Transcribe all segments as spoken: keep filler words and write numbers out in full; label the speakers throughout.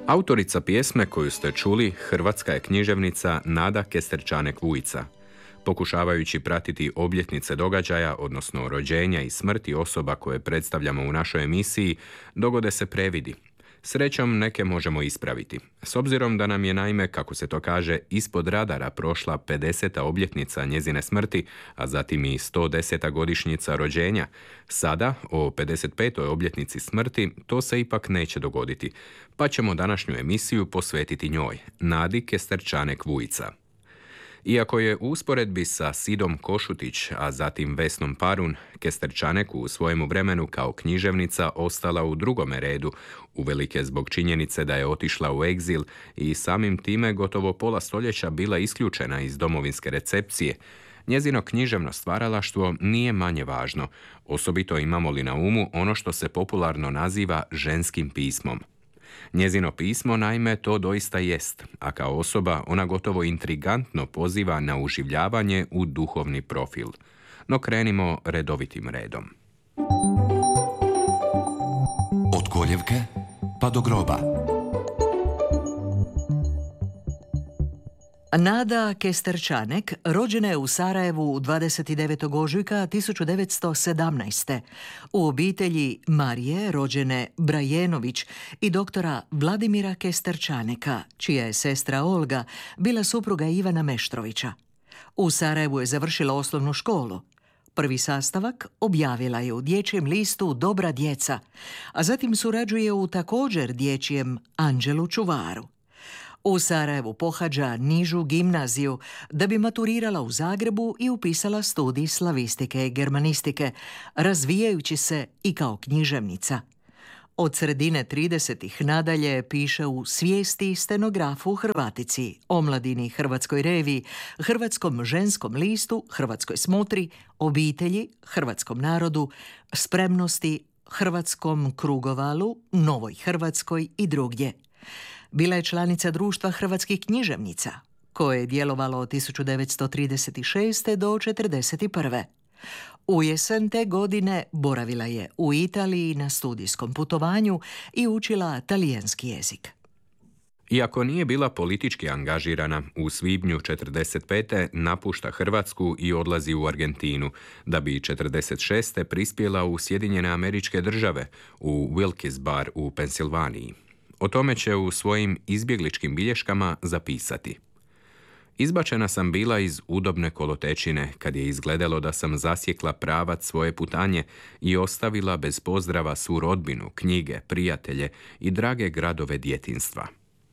Speaker 1: Autorica pjesme koju ste čuli, hrvatska je književnica Nada Kesterčanek-Vujica. Pokušavajući pratiti obljetnice događaja, odnosno rođenja i smrti osoba koje predstavljamo u našoj emisiji, dogode se previdi. Srećom, neke možemo ispraviti. S obzirom da nam je naime, kako se to kaže, ispod radara prošla pedeseta obljetnica njezine smrti, a zatim i sto deseta godišnjica rođenja, sada, o pedeset petoj obljetnici smrti, to se ipak neće dogoditi, pa ćemo današnju emisiju posvetiti njoj, Nadi Kesterčanek-Vujica. Iako je u usporedbi sa Sidom Košutić, a zatim Vesnom Parun, Kesterčanek u svojemu vremenu kao književnica ostala u drugome redu, uvelike zbog činjenice da je otišla u egzil i samim time gotovo pola stoljeća bila isključena iz domovinske recepcije, njezino književno stvaralaštvo nije manje važno, osobito imamo li na umu ono što se popularno naziva ženskim pismom. Njezino pismo, naime, to doista jest, a kao osoba ona gotovo intrigantno poziva na uživljavanje u duhovni profil. No krenimo redovitim redom.
Speaker 2: Od koljevke pa do groba.
Speaker 3: Nada Kesterčanek rođena je u Sarajevu dvadeset devetog ožujka tisuću devetsto sedamnaeste. u obitelji Marije, rođene Brajenović, i doktora Vladimira Kesterčaneka, čija je sestra Olga bila supruga Ivana Meštrovića. U Sarajevu je završila osnovnu školu. Prvi sastavak objavila je u dječjem listu Dobra djeca, a zatim surađuje u također dječjem Anđelu čuvaru. U Sarajevu pohađa nižu gimnaziju da bi maturirala u Zagrebu i upisala studij slavistike i germanistike, razvijajući se i kao književnica. Od sredine tridesetih nadalje piše u Svijesti, Stenografu, Hrvatici, Omladini, Hrvatskoj reviji, Hrvatskom ženskom listu, Hrvatskoj smotri, Obitelji, Hrvatskom narodu, Spremnosti, Hrvatskom krugovalu, Novoj Hrvatskoj i drugdje. Bila je članica Društva hrvatskih književnica, koje je djelovalo od tisuću devetsto trideset šeste do četrdeset prve. U jesen te godine boravila je u Italiji na studijskom putovanju i učila talijanski jezik.
Speaker 1: Iako nije bila politički angažirana, u svibnju četrdeset pete napušta Hrvatsku i odlazi u Argentinu, da bi četrdeset šeste prispjela u Sjedinjene Američke Države, u Wilkes Bar u Pensilvaniji. O tome će u svojim izbjegličkim bilješkama zapisati. Izbačena sam bila iz udobne kolotečine kad je izgledalo da sam zasjekla pravac svoje putanje i ostavila bez pozdrava svu rodbinu, knjige, prijatelje i drage gradove djetinjstva.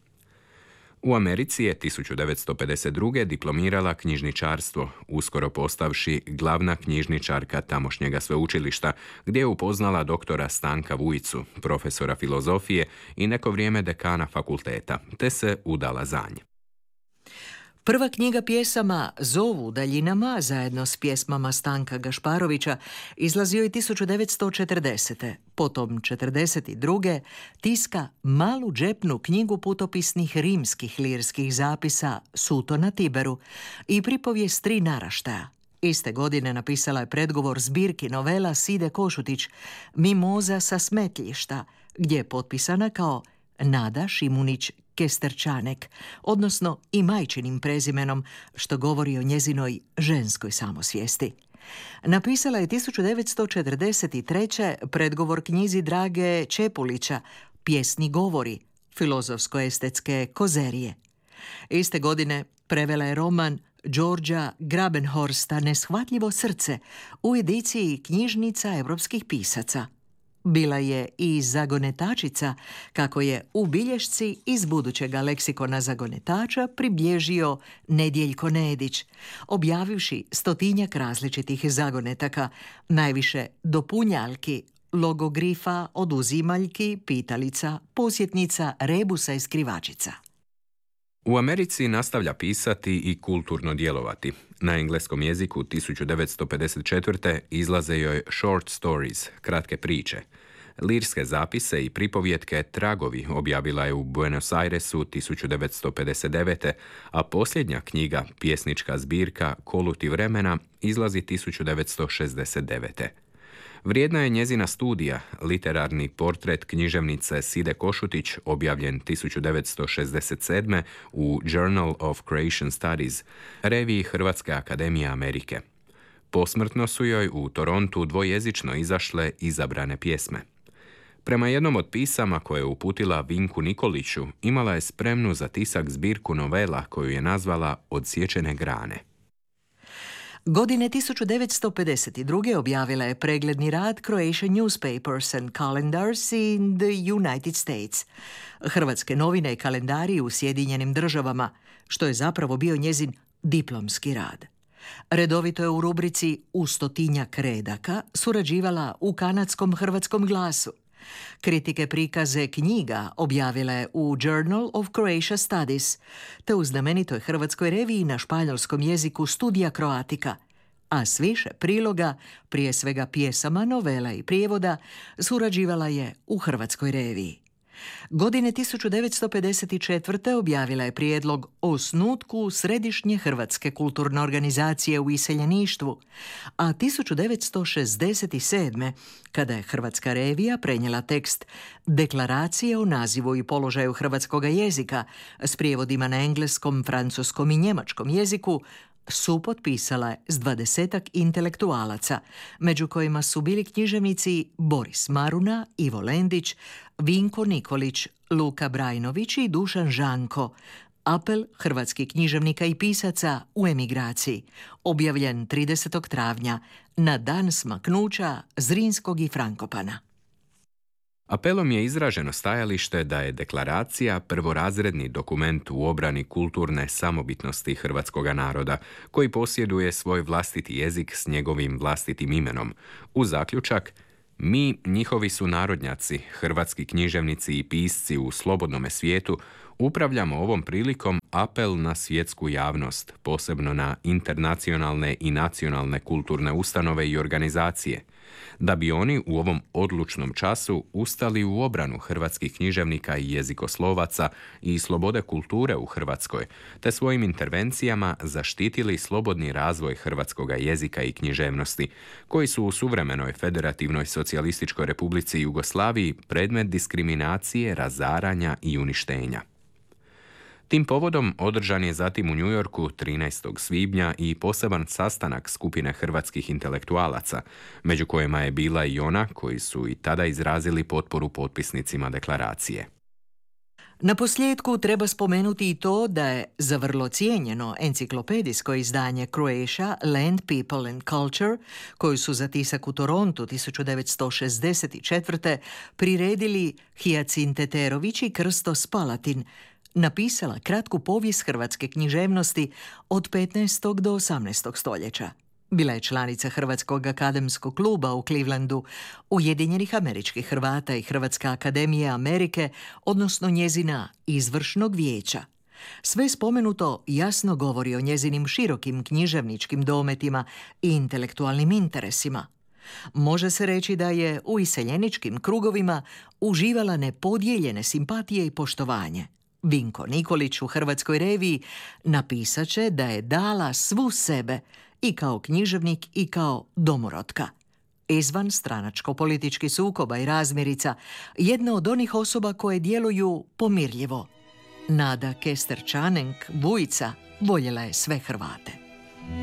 Speaker 1: U Americi je tisuću devetsto pedeset druge diplomirala knjižničarstvo, uskoro postavši glavna knjižničarka tamošnjega sveučilišta, gdje je upoznala doktora Stanka Vujicu, profesora filozofije i neko vrijeme dekana fakulteta, te se udala za nje.
Speaker 3: Prva knjiga pjesama Zovu u daljinama, zajedno s pjesmama Stanka Gašparovića, izlazio je tisuću devetsto četrdesete. Potom četrdeset druge tiska malu džepnu knjigu putopisnih rimskih lirskih zapisa Suto na Tiberu i pripovijest Tri naraštaja. Iste godine napisala je predgovor zbirki novela Side Košutić Mimoza sa smetljišta, gdje je potpisana kao Nada Šimunić Kesterčanek, odnosno i majčinim prezimenom, što govori o njezinoj ženskoj samosvijesti. Napisala je tisuću devetsto četrdeset treće predgovor knjizi Drage Čepulića Pjesni govori, filozofsko-estetske kozerije. Iste godine prevela je roman Đorđa Grabenhorsta Neshvatljivo srce u ediciji knjižnica europskih pisaca. Bila je i zagonetačica, kako je u bilješci iz budućega leksikona zagonetača pribilježio Nedjeljko Nedić, objavivši stotinjak različitih zagonetaka, najviše dopunjalki, logogrifa, oduzimaljki, pitalica, posjetnica, rebusa i skrivačica.
Speaker 1: U Americi nastavlja pisati i kulturno djelovati. Na engleskom jeziku tisuću devetsto pedeset četvrte izlaze joj Short Stories, kratke priče. Lirske zapise i pripovjetke Tragovi objavila je u Buenos Airesu tisuću devetsto pedeset devete. a posljednja knjiga, pjesnička zbirka Koluti vremena, izlazi tisuću devetsto šezdeset devete. Vrijedna je njezina studija, literarni portret književnice Side Košutić, objavljen tisuću devetsto šezdeset sedme. u Journal of Croatian Studies, reviji Hrvatske akademije Amerike. Posmrtno su joj u Torontu dvojezično izašle izabrane pjesme. Prema jednom od pisama koje je uputila Vinku Nikoliću, imala je spremnu za tisak zbirku novela koju je nazvala Odsječene grane.
Speaker 3: Godine tisuću devetsto pedeset druge. objavila je pregledni rad Croatian Newspapers and Calendars in the United States, Hrvatske novine i kalendari u Sjedinjenim državama, što je zapravo bio njezin diplomski rad. Redovito je u rubrici U stotinjak redaka surađivala u kanadskom Hrvatskom glasu. Kritike prikaze knjiga objavila je u Journal of Croatia Studies, te u znamenitoj hrvatskoj reviji na španjolskom jeziku Studija Croatica, a s više priloga, prije svega pjesama, novela i prijevoda, surađivala je u hrvatskoj reviji. Godine tisuću devetsto pedeset četvrte. objavila je prijedlog o osnutku Središnje hrvatske kulturne organizacije u iseljeništvu, a tisuću devetsto šezdeset sedme. kada je Hrvatska revija prenijela tekst Deklaracije o nazivu i položaju hrvatskoga jezika s prijevodima na engleskom, francuskom i njemačkom jeziku, supotpisala je s dvadesetak intelektualaca, među kojima su bili književnici Boris Maruna, Ivo Lendić, Vinko Nikolić, Luka Brajnović i Dušan Žanko. Apel hrvatskih književnika i pisaca u emigraciji, objavljen tridesetog travnja na dan smaknuća Zrinskog i Frankopana.
Speaker 1: Apelom je izraženo stajalište da je deklaracija prvorazredni dokument u obrani kulturne samobitnosti hrvatskoga naroda, koji posjeduje svoj vlastiti jezik s njegovim vlastitim imenom. U zaključak, mi, njihovi su narodnjaci, hrvatski književnici i pisci u slobodnome svijetu, upravljamo ovom prilikom apel na svjetsku javnost, posebno na internacionalne i nacionalne kulturne ustanove i organizacije, da bi oni u ovom odlučnom času ustali u obranu hrvatskih književnika i jezikoslovaca i slobode kulture u Hrvatskoj, te svojim intervencijama zaštitili slobodni razvoj hrvatskoga jezika i književnosti, koji su u suvremenoj Federativnoj socijalističkoj republici Jugoslaviji predmet diskriminacije, razaranja i uništenja. Tim povodom održan je zatim u Njujorku trinaestog svibnja i poseban sastanak skupine hrvatskih intelektualaca, među kojima je bila i ona koji su i tada izrazili potporu potpisnicima deklaracije.
Speaker 3: Na posljedku treba spomenuti i to da je za vrlo cijenjeno enciklopedijsko izdanje Croatia, Land, People and Culture, koju su za tisak u Torontu tisuću devetsto šezdeset četvrte. priredili Hijacin Teterović i Krsto Spalatin, napisala kratku povijest hrvatske književnosti od petnaestog do osamnaestog stoljeća. Bila je članica Hrvatskog akademskog kluba u Clevelandu, Ujedinjenih američkih Hrvata i Hrvatska akademije Amerike, odnosno njezina izvršnog vijeća. Sve spomenuto jasno govori o njezinim širokim književničkim dometima i intelektualnim interesima. Može se reći da je u iseljeničkim krugovima uživala nepodijeljene simpatije i poštovanje. Vinko Nikolić u Hrvatskoj reviji napisat će da je dala svu sebe i kao književnik i kao domorotka. Izvan stranačko-politički sukoba i razmirica, jedna od onih osoba koje djeluju pomirljivo. Nada Kesterčanenk, Vujica, voljela je sve Hrvate.